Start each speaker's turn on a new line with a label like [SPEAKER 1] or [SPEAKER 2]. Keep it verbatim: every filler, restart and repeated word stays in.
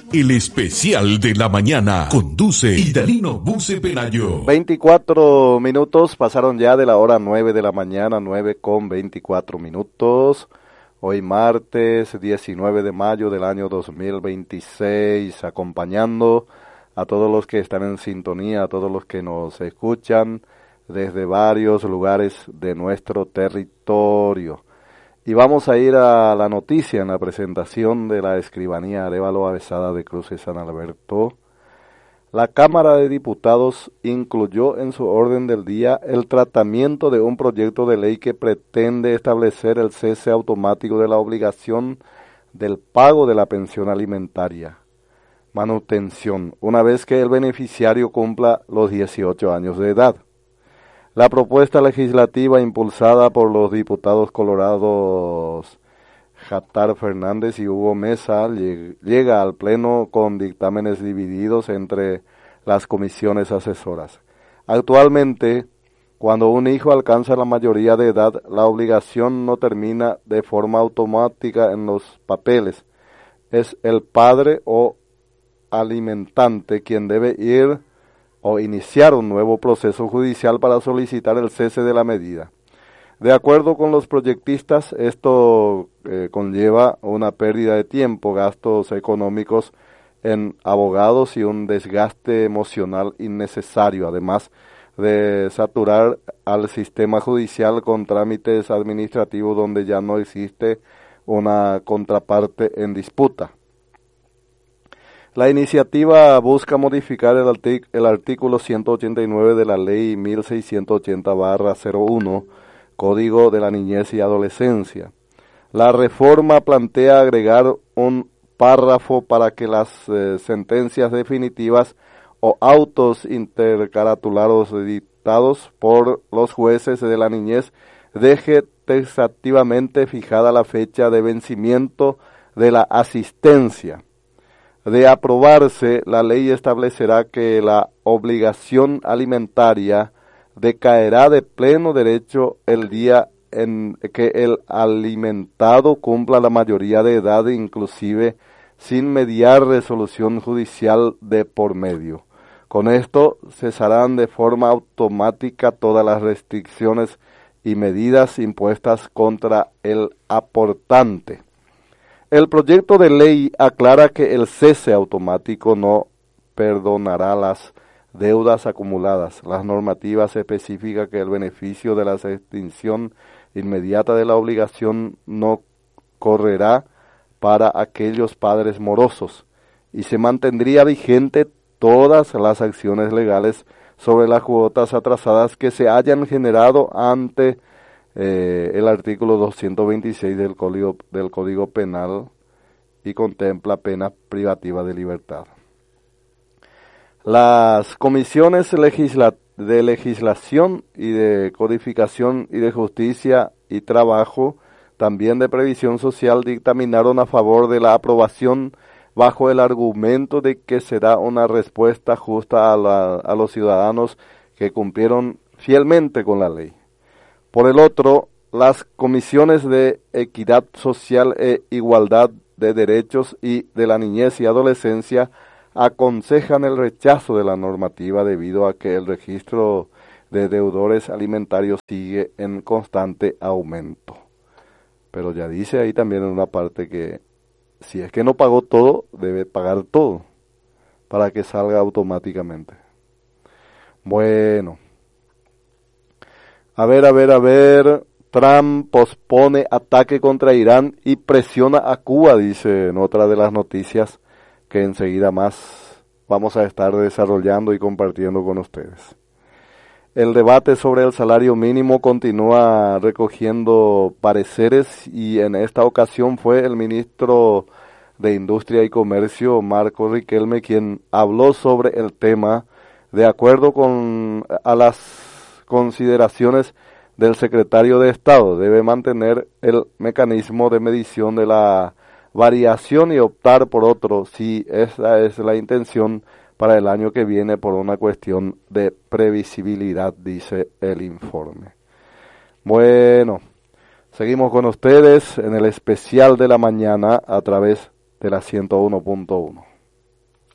[SPEAKER 1] el especial de la mañana. Conduce Idalino Buce Pelayo.
[SPEAKER 2] veinticuatro minutos pasaron ya de la hora nueve de la mañana, nueve con veinticuatro minutos. Hoy martes diecinueve de mayo del año dos mil veintiséis, acompañando a todos los que están en sintonía, a todos los que nos escuchan desde varios lugares de nuestro territorio. Y vamos a ir a la noticia en la presentación de la Escribanía Arévalo Avezada de Cruces San Alberto. La Cámara de Diputados incluyó en su orden del día el tratamiento de un proyecto de ley que pretende establecer el cese automático de la obligación del pago de la pensión alimentaria, manutención, una vez que el beneficiario cumpla los dieciocho años de edad. La propuesta legislativa impulsada por los diputados colorados Jatar Fernández y Hugo Mesa llega al Pleno con dictámenes divididos entre las comisiones asesoras. Actualmente, cuando un hijo alcanza la mayoría de edad, la obligación no termina de forma automática en los papeles. Es el padre o alimentante quien debe ir o iniciar un nuevo proceso judicial para solicitar el cese de la medida. De acuerdo con los proyectistas, esto eh, conlleva una pérdida de tiempo, gastos económicos en abogados y un desgaste emocional innecesario, además de saturar al sistema judicial con trámites administrativos donde ya no existe una contraparte en disputa. La iniciativa busca modificar el, artic- el artículo ciento ochenta y nueve de la Ley mil seiscientos ochenta barra cero uno, Código de la Niñez y Adolescencia. La reforma plantea agregar un párrafo para que las eh, sentencias definitivas o autos intercaratulados dictados por los jueces de la niñez deje taxativamente fijada la fecha de vencimiento de la asistencia. De aprobarse, la ley establecerá que la obligación alimentaria decaerá de pleno derecho el día en que el alimentado cumpla la mayoría de edad, inclusive sin mediar resolución judicial de por medio. Con esto cesarán de forma automática todas las restricciones y medidas impuestas contra el aportante. El proyecto de ley aclara que el cese automático no perdonará las deudas acumuladas. Las normativas especifican que el beneficio de la extinción inmediata de la obligación no correrá para aquellos padres morosos y se mantendría vigente todas las acciones legales sobre las cuotas atrasadas que se hayan generado ante eh, el artículo doscientos veintiséis del Código, del Código Penal y contempla pena privativa de libertad. Las comisiones legisla- de legislación y de codificación y de justicia y trabajo, también de previsión social, dictaminaron a favor de la aprobación bajo el argumento de que será una respuesta justa a, la, a los ciudadanos que cumplieron fielmente con la ley. Por el otro, las comisiones de equidad social e igualdad de derechos y de la niñez y adolescencia aconsejan el rechazo de la normativa debido a que el registro de deudores alimentarios sigue en constante aumento. Pero ya dice ahí también en una parte que si es que no pagó todo, debe pagar todo para que salga automáticamente. Bueno. A ver, a ver, a ver. Trump pospone ataque contra Irán y presiona a Cuba, dice en otra de las noticias que enseguida más vamos a estar desarrollando y compartiendo con ustedes. El debate sobre el salario mínimo continúa recogiendo pareceres y en esta ocasión fue el ministro de Industria y Comercio, Marco Riquelme, quien habló sobre el tema de acuerdo con a las consideraciones del secretario de Estado. Debe mantener el mecanismo de medición de la variación y optar por otro si esa es la intención para el año que viene por una cuestión de previsibilidad, dice el informe. Bueno, seguimos con ustedes en el especial de la mañana a través de la ciento uno punto uno.